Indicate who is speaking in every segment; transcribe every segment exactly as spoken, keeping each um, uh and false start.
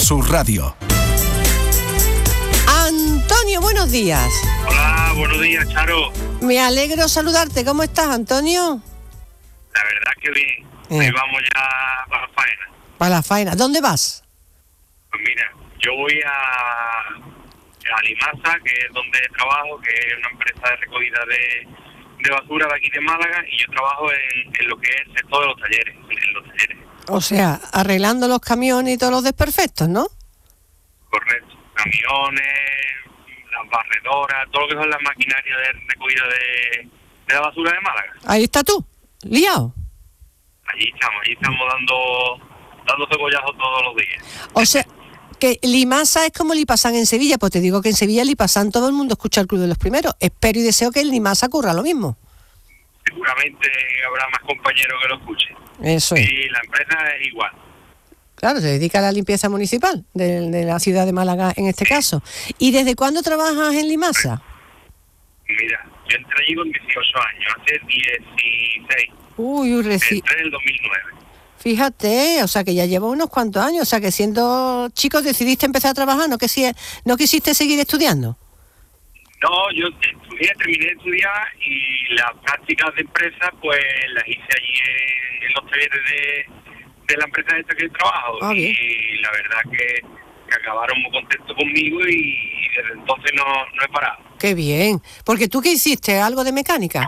Speaker 1: Sur Radio.
Speaker 2: Antonio, buenos días.
Speaker 3: Hola, buenos días, Charo.
Speaker 2: Me alegro saludarte. ¿Cómo estás, Antonio?
Speaker 3: La verdad que bien.
Speaker 2: Eh.
Speaker 3: Hoy vamos ya para la faena.
Speaker 2: Para la faena. ¿Dónde vas?
Speaker 3: Pues mira, yo voy a, a Limasa, que es donde trabajo, que es una empresa de recogida de, de basura de aquí de Málaga, y yo trabajo en, en lo que es el sector de los talleres, en los talleres.
Speaker 2: O sea, arreglando los camiones y todos los desperfectos, ¿no?
Speaker 3: Correcto. Camiones, las barredoras, todo lo que son las maquinarias de recogida de, de la basura de Málaga.
Speaker 2: Ahí está tú, liado.
Speaker 3: Allí estamos, allí estamos dando, dando cegollazos todos los días.
Speaker 2: O sea, que Limasa es como Lipasán en Sevilla. Pues te digo que en Sevilla Lipasán todo el mundo escucha el Club de los Primeros. Espero y deseo que en Limasa ocurra lo mismo.
Speaker 3: Seguramente habrá más compañeros que lo escuchen.
Speaker 2: Eso es.
Speaker 3: Y la empresa es igual.
Speaker 2: Claro, se dedica a la limpieza municipal de, de la ciudad de Málaga en este caso. ¿Y desde cuándo trabajas en Limasa?
Speaker 3: Mira, yo entré allí con dieciocho años, hace dieciséis.
Speaker 2: Uy, uy, reci...
Speaker 3: Entré en el dos mil nueve.
Speaker 2: Fíjate, o sea que ya llevo unos cuantos años, o sea que siendo chico decidiste empezar a trabajar, ¿no, que si, no quisiste seguir estudiando?
Speaker 3: No, yo estudié, terminé de estudiar y las prácticas de empresa pues las hice allí en, en los talleres de, de la empresa esta que trabajo.
Speaker 2: Ah, bien.
Speaker 3: Y la verdad que, que acabaron muy contentos conmigo y, y desde entonces no, no he parado.
Speaker 2: Qué bien, porque tú qué hiciste, algo de mecánica.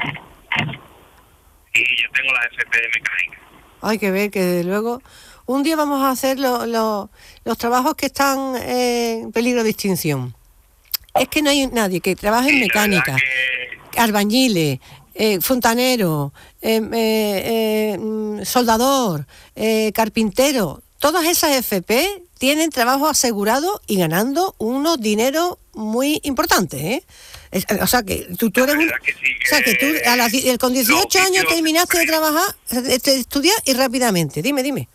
Speaker 3: Y yo tengo la F P de mecánica.
Speaker 2: Hay que ver que desde luego un día vamos a hacer lo, lo, los trabajos que están en peligro de extinción. Es que no hay nadie que trabaje en
Speaker 3: Sí,
Speaker 2: mecánica,
Speaker 3: que...
Speaker 2: albañiles, eh, fontanero, eh, eh, eh, soldador, eh, carpintero. Todas esas F P tienen trabajo asegurado y ganando unos dineros muy importantes, ¿eh? Es, o sea que tú, tú eres un,
Speaker 3: que sí, que
Speaker 2: o sea que tú a las, con dieciocho años terminaste de trabajar, de estudiar y rápidamente. Dime, dime.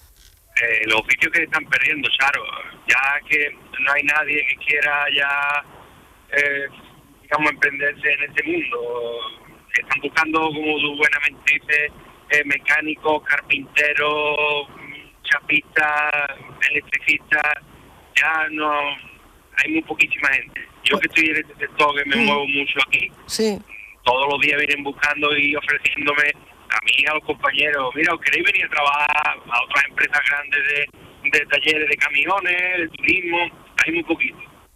Speaker 3: Eh, los oficios que se están perdiendo, Charo, ya que no hay nadie que quiera ya, eh, digamos, emprenderse en este mundo. Están buscando, como tú buenamente dices, eh, mecánicos, carpinteros, chapistas, electricistas. Ya no, hay muy poquísima gente. Yo que estoy en este sector, que me
Speaker 2: Mm.
Speaker 3: muevo mucho aquí,
Speaker 2: Sí.
Speaker 3: todos los días vienen buscando y ofreciéndome a mí y a los compañeros, mira, ¿os queréis venir a trabajar a otras empresas grandes de, de talleres de camiones, de turismo? Hay muy poquito.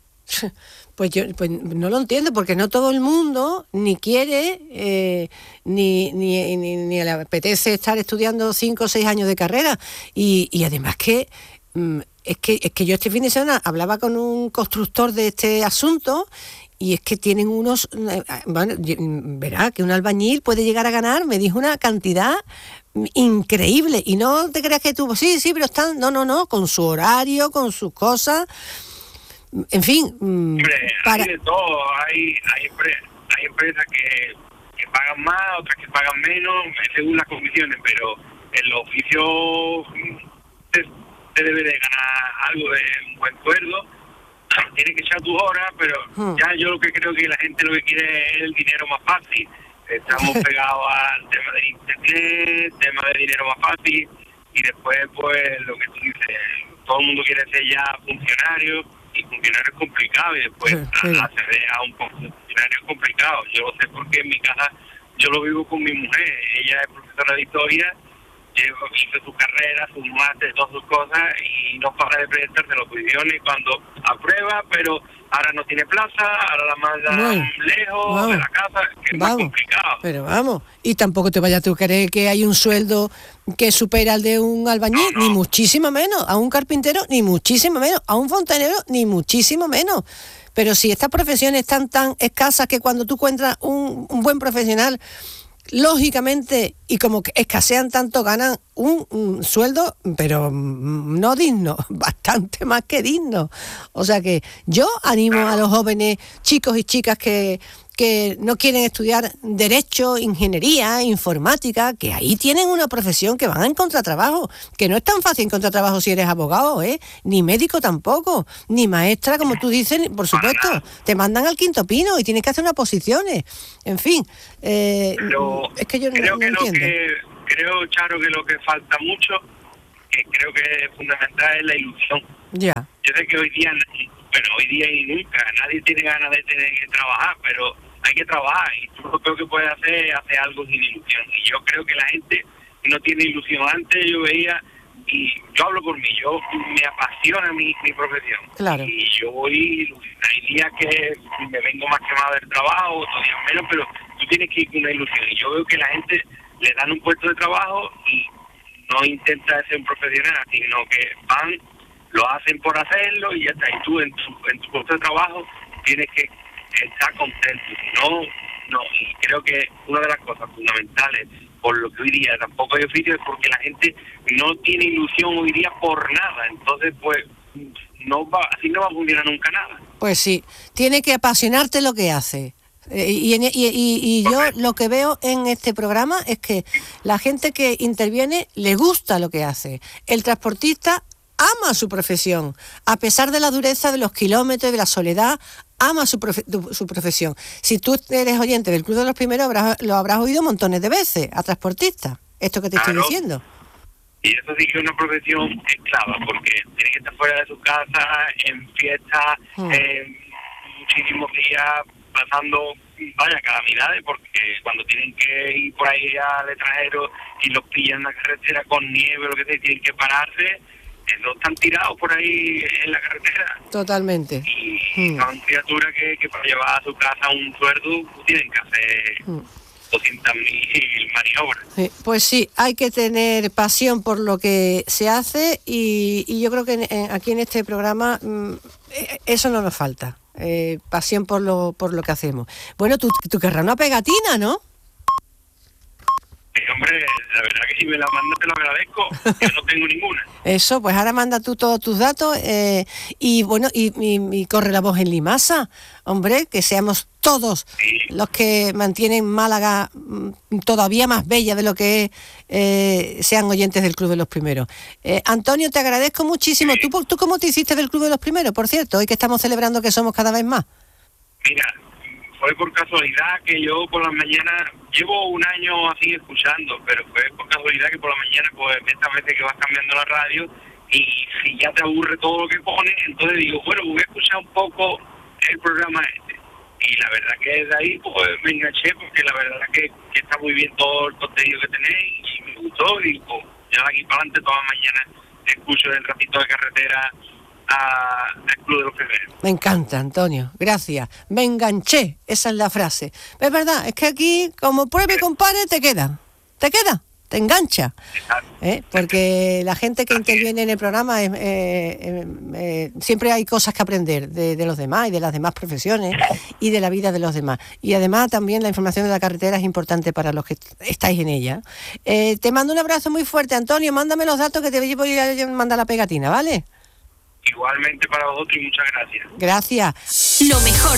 Speaker 2: Pues yo pues no lo entiendo, porque no todo el mundo ni quiere, eh, ni, ni, ni, ni le apetece estar estudiando cinco o seis años de carrera. Y, y además que, mm, es que es que yo este fin de semana hablaba con un constructor de este asunto. Y es que tienen unos, bueno, verá que un albañil puede llegar a ganar, me dijo una cantidad increíble. Y no te creas que tú, sí, sí, pero están, no, no, no, con su horario, con sus cosas. En fin,
Speaker 3: Hombre,
Speaker 2: para...
Speaker 3: hay de todo, hay, hay, empresas, hay empresas que, que pagan más, otras que pagan menos, según las condiciones, pero el oficio te, te debe de ganar algo de un buen sueldo. Tienes que echar tus horas, pero hmm. ya yo lo que creo que la gente lo que quiere es el dinero más fácil. Estamos pegados al tema de internet, tema de dinero más fácil, y después pues lo que tú dices, todo el mundo quiere ser ya funcionario, y funcionario es complicado, y después sí, sí. acceder a un funcionario es complicado. Yo lo sé porque en mi casa yo lo vivo con mi mujer, ella es profesora de historia, hizo su carrera, sus másteres, todas sus cosas, y no para de presentarse los posiciones cuando aprueba, pero ahora no tiene plaza, ahora la mandan bueno, lejos vamos, de la casa, que es vamos, más complicado.
Speaker 2: Pero vamos, y tampoco te vayas tú a creer que hay un sueldo que supera al de un albañil, no, no. ni muchísimo menos, a un carpintero, ni muchísimo menos, a un fontanero, ni muchísimo menos. Pero si estas profesiones están tan escasas que cuando tú encuentras un, un buen profesional, lógicamente, y como que escasean tanto, ganan un, un sueldo, pero no digno, bastante más que digno. O sea que yo animo a los jóvenes, chicos y chicas que, que no quieren estudiar Derecho, Ingeniería, Informática, que ahí tienen una profesión que van a encontrar trabajo, que no es tan fácil encontrar trabajo si eres abogado, ¿eh? Ni médico tampoco, ni maestra, como tú dices, por supuesto. Te mandan al quinto pino y tienes que hacer unas posiciones. En fin, eh,
Speaker 3: Pero
Speaker 2: es que yo no,
Speaker 3: creo
Speaker 2: no
Speaker 3: que
Speaker 2: entiendo.
Speaker 3: Lo que, creo, Charo, que lo que falta mucho, que creo que es fundamental, es la ilusión.
Speaker 2: Ya.
Speaker 3: Yo sé que hoy día, bueno, hoy día y nunca, nadie tiene ganas de tener que trabajar, pero hay que trabajar y tú lo peor que puedes hacer es hacer algo sin ilusión. Y yo creo que la gente no tiene ilusión. Antes yo veía, y yo hablo por mí, yo me apasiona mi, mi profesión.
Speaker 2: Claro.
Speaker 3: Y yo voy ilusionado. Hay días que me vengo más quemado del trabajo, otros días menos, pero tú tienes que ir con una ilusión. Y yo veo que la gente le dan un puesto de trabajo y no intenta ser un profesional, sino que van, lo hacen por hacerlo y ya está. Y tú en tu, en tu puesto de trabajo tienes que estar contento. Si no, no. Y creo que una de las cosas fundamentales por lo que hoy día tampoco hay oficio es porque la gente no tiene ilusión hoy día por nada. Entonces, pues, no va, así no va a funcionar nunca nada.
Speaker 2: Pues sí, tiene que apasionarte lo que hace. Eh, y, y, y, y yo lo que veo en este programa es que la gente que interviene le gusta lo que hace. El transportista ama su profesión, a pesar de la dureza de los kilómetros y de la soledad, ama su, profe- su profesión. Si tú eres oyente del Club de los Primeros, habrás, lo habrás oído montones de veces, a transportista, esto que te
Speaker 3: Claro.
Speaker 2: estoy diciendo.
Speaker 3: Y eso sí que es una profesión esclava, porque tiene que estar fuera de su casa, en fiestas,
Speaker 2: Hmm.
Speaker 3: eh, muchísimos días, pasando, vaya, calamidades, porque cuando tienen que ir por ahí al extranjero y los pillan en la carretera con nieve, lo que sea, tienen que pararse, esos están tirados por ahí en la carretera.
Speaker 2: Totalmente.
Speaker 3: Y
Speaker 2: Hmm.
Speaker 3: son criaturas que, que para llevar a su casa un sueldo tienen que hacer
Speaker 2: Hmm.
Speaker 3: doscientas mil maniobras.
Speaker 2: Sí, pues sí, hay que tener pasión por lo que se hace y, y yo creo que en- en- aquí en este programa mm, eh, eso no nos falta, eh, pasión por lo por lo que hacemos. Bueno, tú, tú querrás una pegatina, ¿no?
Speaker 3: Eh, hombre, la verdad que si me la mandas te lo agradezco. Yo no tengo ninguna.
Speaker 2: Eso, pues ahora manda tú todos tus datos eh, y bueno, y, y- y corre la voz en Limasa, hombre, que seamos todos
Speaker 3: Sí.
Speaker 2: los que mantienen Málaga mm, todavía más bella de lo que es, eh, sean oyentes del Club de los Primeros. Eh, Antonio, te agradezco muchísimo. ¿Tú, por- ¿Tú cómo te hiciste del Club de los Primeros, por cierto, hoy que estamos celebrando que somos cada vez más?
Speaker 3: Mira, fue por casualidad que yo por las mañanas, llevo un año así escuchando, pero fue por casualidad que por la mañana, pues estas veces que vas cambiando la radio y si ya te aburre todo lo que pone, entonces digo, bueno, voy a escuchar un poco el programa este. Y la verdad que desde ahí pues me enganché porque la verdad que, que está muy bien todo el contenido que tenéis y me gustó y pues ya de aquí para adelante todas las mañanas escucho el ratito de carretera a- al Club de los Primeros.
Speaker 2: Me encanta, Antonio, gracias. Me enganché, esa es la frase. Es verdad, es que aquí, como pruebe y compare, te queda. ¿Te queda? Te engancha. ¿Eh? Porque la gente que interviene en el programa, es, eh, eh, eh, siempre hay cosas que aprender de, de los demás y de las demás profesiones y de la vida de los demás. Y además también la información de la carretera es importante para los que estáis en ella. Eh, te mando un abrazo muy fuerte, Antonio. Mándame los datos que te voy a ir a mandar la pegatina, ¿vale?
Speaker 3: Igualmente para vosotros y muchas gracias.
Speaker 2: Gracias.
Speaker 1: Lo mejor